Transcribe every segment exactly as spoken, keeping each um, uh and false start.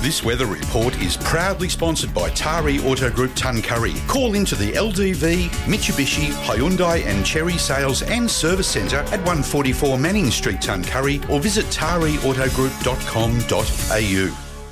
This weather report is proudly sponsored by Tari Auto Group Tuncurry. Call into the L D V, Mitsubishi, Hyundai and Cherry Sales and Service Centre at one forty-four Manning Street, Tuncurry, or visit tari auto group dot com dot a u.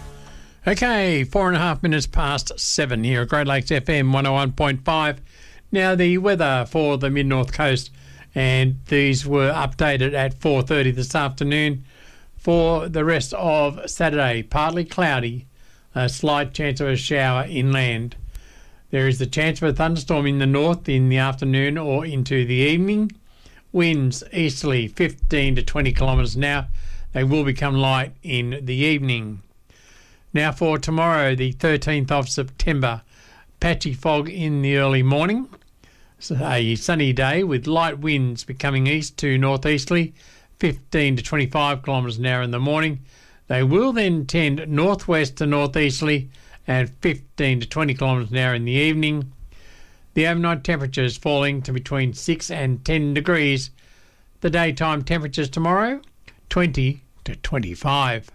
Okay, four and a half minutes past seven here at Great Lakes F M one oh one point five. Now the weather for the Mid-North Coast, and these were updated at four thirty this afternoon. For the rest of Saturday, partly cloudy, a slight chance of a shower inland. There is the chance of a thunderstorm in the north in the afternoon or into the evening. Winds easterly fifteen to twenty kilometres an hour. They will become light in the evening. Now for tomorrow, the thirteenth of September, patchy fog in the early morning. So a sunny day with light winds becoming east to northeasterly, fifteen to twenty-five kilometres an hour in the morning. They will then tend northwest to northeasterly and fifteen to twenty kilometres an hour in the evening. The overnight temperatures falling to between six and ten degrees. The daytime temperatures tomorrow, twenty to twenty-five.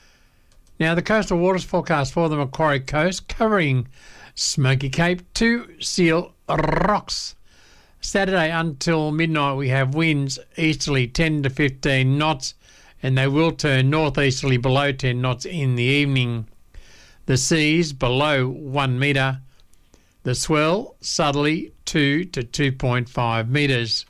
Now the coastal waters forecast for the Macquarie Coast covering Smoky Cape to Seal Rocks. Saturday until midnight we have winds easterly ten to fifteen knots, and they will turn northeasterly below ten knots in the evening. The seas below one metre. The swell southerly two to two point five metres.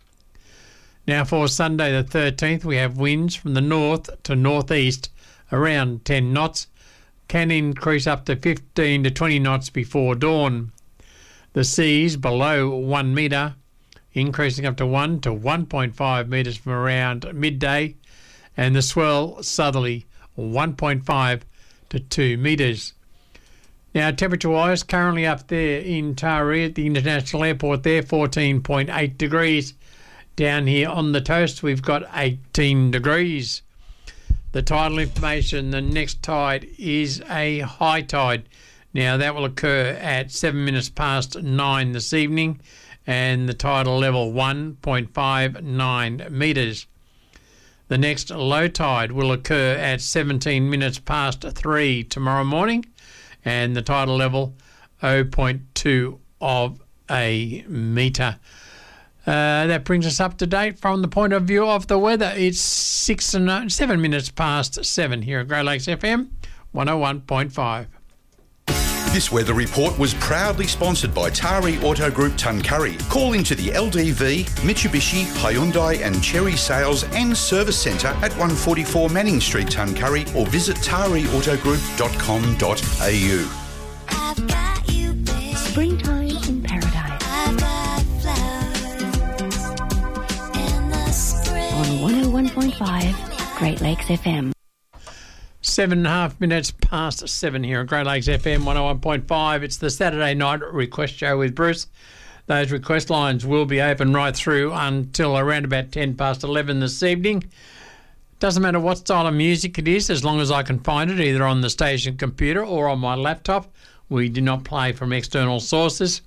Now for Sunday the thirteenth we have winds from the north to northeast around ten knots, can increase up to fifteen to twenty knots before dawn. The seas below one metre, increasing up to one to one point five metres from around midday, and the swell southerly one point five to two metres. Now temperature-wise, currently up there in Taree at the International Airport there, fourteen point eight degrees. Down here on the toast we've got eighteen degrees. The tidal information, the next tide is a high tide. Now that will occur at seven minutes past nine this evening, and the tidal level one point five nine metres. The next low tide will occur at seventeen minutes past three tomorrow morning, and the tidal level zero point two of a metre. Uh, that brings us up to date from the point of view of the weather. It's six and uh, seven minutes past seven here at Great Lakes F M one oh one point five. This weather report was proudly sponsored by Tari Auto Group Tuncurry. Call into the L D V, Mitsubishi, Hyundai and Cherry Sales and Service Centre at one forty-four Manning Street, Tuncurry, or visit tari auto group dot com dot a u. I've got you, babe. Springtime in paradise. I've got flowers in the spring. On one oh one point five, Great Lakes F M. Seven and a half minutes past seven here at Great Lakes F M one oh one point five. It's the Saturday night request show with Bruce. Those request lines will be open right through until around about ten past eleven this evening. Doesn't matter what style of music it is, as long as I can find it either on the station computer or on my laptop. We do not play from external sources.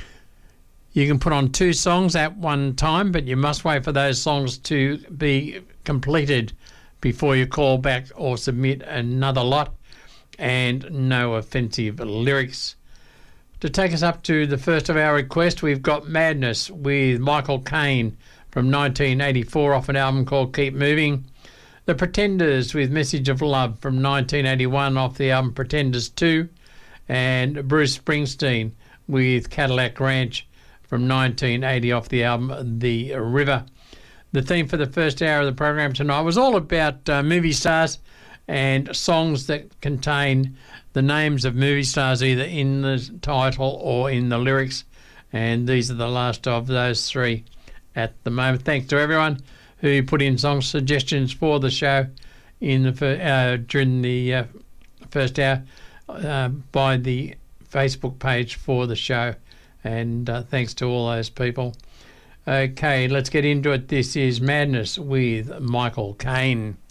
You can put on two songs at one time, but you must wait for those songs to be completed before you call back or submit another lot, and no offensive lyrics. To take us up to the first of our request, we've got Madness with Michael Caine from nineteen eighty-four off an album called Keep Moving. The Pretenders with Message of Love from nineteen eighty-one off the album Pretenders two, and Bruce Springsteen with Cadillac Ranch from nineteen eighty off the album The River. The theme for the first hour of the program tonight was all about uh, movie stars and songs that contain the names of movie stars either in the title or in the lyrics, and these are the last of those three at the moment. Thanks to everyone who put in song suggestions for the show in the fir- uh, during the uh, first hour uh, by the Facebook page for the show, and uh, thanks to all those people. Okay, let's get into it. This is Madness with Michael Caine.